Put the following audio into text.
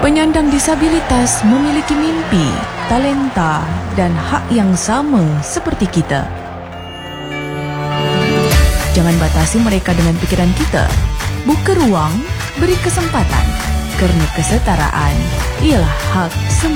Penyandang disabilitas memiliki mimpi, talenta, dan hak yang sama seperti kita. Jangan batasi mereka dengan pikiran kita. Buka ruang, beri kesempatan. Kerana kesetaraan ialah hak semua.